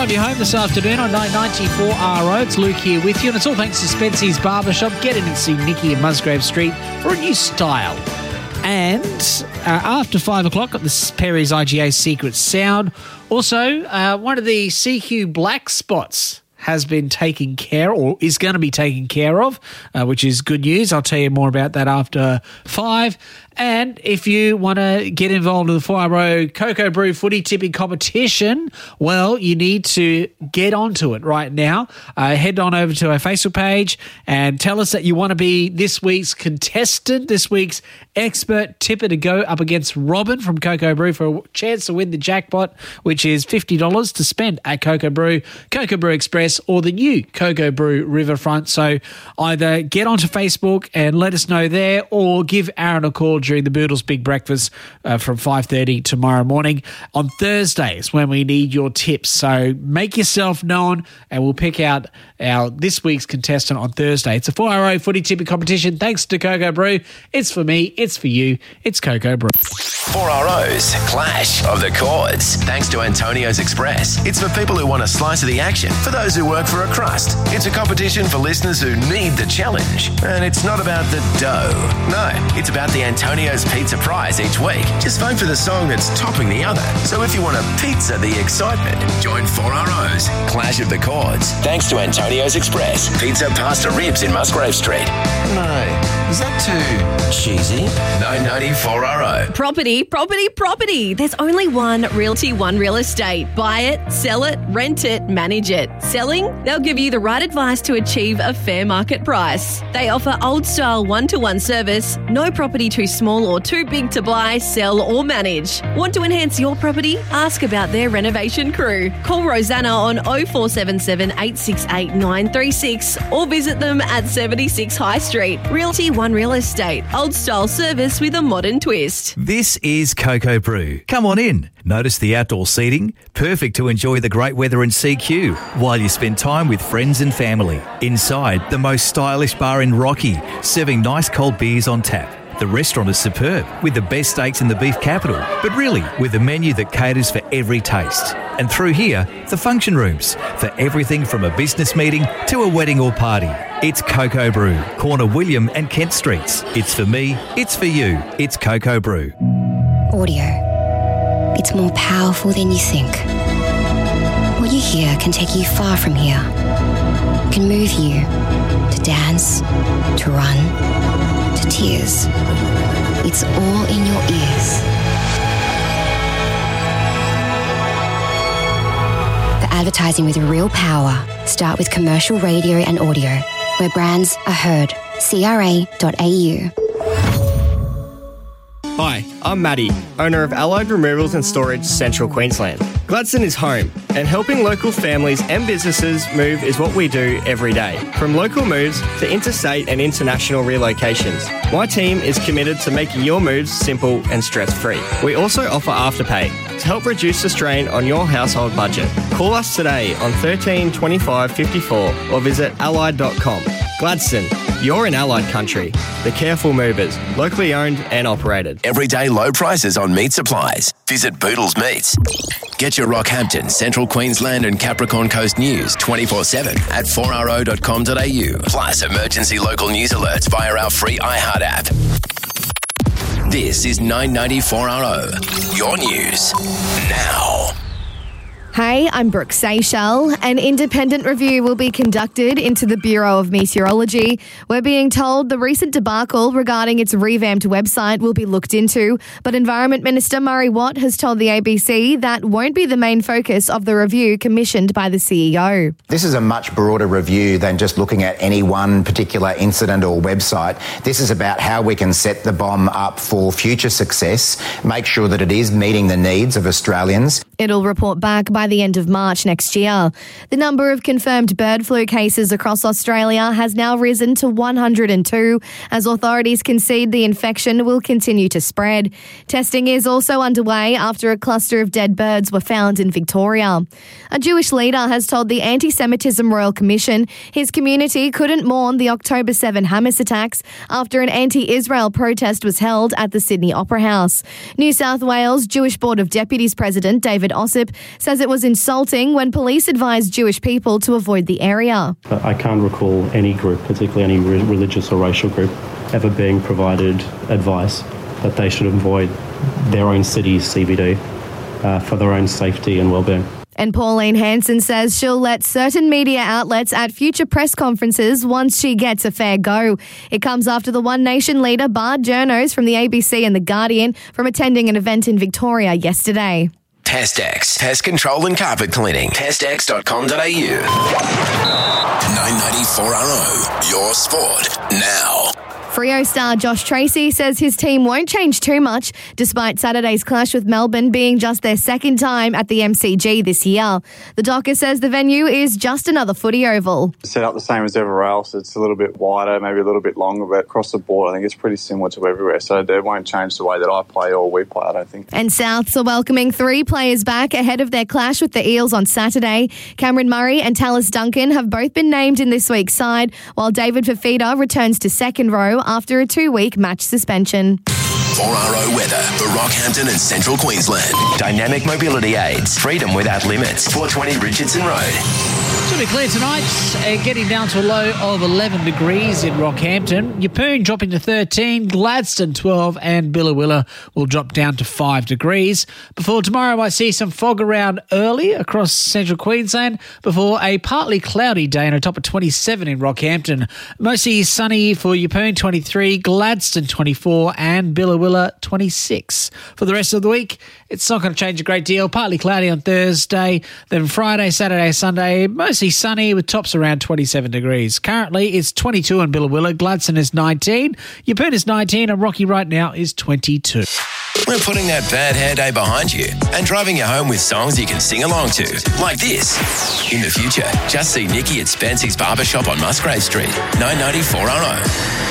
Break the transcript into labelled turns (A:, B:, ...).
A: drive you home this afternoon on 994 RO. It's Luke here with you, and it's all thanks to Spency's Barbershop. Get in and see Nikki at Musgrave Street for a new style. And after 5 o'clock, got the Perry's IGA Secret Sound. Also, one of the CQ black spots has been taken care, or is going to be taken care of, which is good news. I'll tell you more about that after 5. And if you want to get involved in the 4RO Cocoa Brew footy tipping competition, well, you need to get onto it right now. Head on over to our Facebook page and tell us that you want to be this week's contestant, this week's expert tipper, to go up against Robin from Cocoa Brew for a chance to win the jackpot, which is $50 to spend at Cocoa Brew Express, or the new Cocoa Brew Riverfront. So either get onto Facebook and let us know there, or give Aaron a call during the Boodles Big Breakfast from 5:30 tomorrow morning. On Thursdays when we need your tips. So make yourself known and we'll pick out this week's contestant on Thursday. It's a 4RO footy tipping competition thanks to Cocoa Brew. It's for me, it's for you, it's Cocoa Brew.
B: 4RO's Clash of the Chords, thanks to Antonio's Express. It's for people who want a slice of the action, for those who work for a crust. It's a competition for listeners who need the challenge. And it's not about the dough. No, it's about the Antonio's Pizza Prize each week. Just vote for the song that's topping the other. So if you want a pizza the excitement, join 4RO's Clash of the Chords, thanks to Antonio's Express. Pizza, pasta, ribs in Musgrave Street. No, is that too cheesy? 994RO.
C: Property. There's only one Realty One Real Estate. Buy it, sell it, rent it, manage it. Selling? They'll give you the right advice to achieve a fair market price. They offer old-style one-to-one service, no property too small or too big to buy, sell or manage. Want to enhance your property? Ask about their renovation crew. Call Rosanna on 0477 868 936 or visit them at 76 High Street. Realty One Real Estate. Old-style service with a modern twist.
D: This is Cocoa Brew. Come on in. Notice the outdoor seating, perfect to enjoy the great weather in CQ while you spend time with friends and family. Inside, the most stylish bar in Rocky, serving nice cold beers on tap. The restaurant is superb, with the best steaks in the beef capital, but really with a menu that caters for every taste. And through here, the function rooms, for everything from a business meeting to a wedding or party. It's Cocoa Brew, corner William and Kent Streets. It's for me, it's for you, it's Cocoa Brew.
E: Audio. It's more powerful than you think. What you hear can take you far from here. It can move you to dance, to run, to tears. It's all in your ears. For advertising with real power, start with commercial radio and audio, where brands are heard. CRA.au.
F: Hi, I'm Matty, owner of Allied Removals and Storage, Central Queensland. Gladstone is home, and helping local families and businesses move is what we do every day. From local moves to interstate and international relocations, my team is committed to making your moves simple and stress-free. We also offer Afterpay to help reduce the strain on your household budget. Call us today on 13 25 54 or visit allied.com. Gladstone, you're in Allied country. The Careful Movers, locally owned and operated.
B: Everyday low prices on meat supplies. Visit Boodles Meats. Get your Rockhampton, Central Queensland and Capricorn Coast news 24/7 at 4RO.com.au. Plus emergency local news alerts via our free iHeart app. This is 994RO. Your news now.
G: Hey, I'm Brooke Seychelles. An independent review will be conducted into the Bureau of Meteorology. We're being told the recent debacle regarding its revamped website will be looked into, but Environment Minister Murray Watt has told the ABC that won't be the main focus of the review commissioned by the CEO.
H: This is a much broader review than just looking at any one particular incident or website. This is about how we can set the bomb up for future success, make sure that it is meeting the needs of Australians.
G: It'll report back by the end of March next year. The number of confirmed bird flu cases across Australia has now risen to 102 as authorities concede the infection will continue to spread. Testing is also underway after a cluster of dead birds were found in Victoria. A Jewish leader has told the Anti-Semitism Royal Commission his community couldn't mourn the October 7 Hamas attacks after an anti-Israel protest was held at the Sydney Opera House. New South Wales Jewish Board of Deputies President David Ossip says it was insulting when police advised Jewish people to avoid the area.
I: I can't recall any group, particularly any religious or racial group, ever being provided advice that they should avoid their own city's CBD for their own safety and well-being.
G: And Pauline Hanson says she'll let certain media outlets at future press conferences once she gets a fair go. It comes after the One Nation leader barred journos from the ABC and The Guardian from attending an event in Victoria yesterday.
B: Testex. Pest control and carpet cleaning. Testex.com.au. 994RO. Your sport now.
G: Freo star Josh Tracy says his team won't change too much despite Saturday's clash with Melbourne being just their second time at the MCG this year. The Docker says the venue is just another footy oval.
J: Set up the same as everywhere else. It's a little bit wider, maybe a little bit longer, but across the board I think it's pretty similar to everywhere. So they won't change the way that I play or we play, I don't think.
G: And Souths are welcoming 3 players back ahead of their clash with the Eels on Saturday. Cameron Murray and Tallis Duncan have both been named in this week's side, while David Fafita returns to second row after a 2-week match suspension.
B: 4RO weather for Rockhampton and Central Queensland. Dynamic mobility aids. Freedom without limits. 420 Richardson Road.
A: It's going to be clear tonight, getting down to a low of 11 degrees in Rockhampton. Yeppoon dropping to 13, Gladstone 12 and Billawilla will drop down to 5 degrees. Before tomorrow, I see some fog around early across central Queensland before a partly cloudy day and a top of 27 in Rockhampton. Mostly sunny for Yeppoon 23, Gladstone 24 and Billawilla 26. For the rest of the week, it's not going to change a great deal. Partly cloudy on Thursday, then Friday, Saturday, Sunday, mostly sunny with tops around 27 degrees. Currently, it's 22 in Billawilla, Gladstone is 19, Yeppoon is 19 and Rocky right now is 22.
B: We're putting that bad hair day behind you and driving you home with songs you can sing along to, like this. In the future, just see Nikki at Spency's Barbershop on Musgrave Street, 994RO.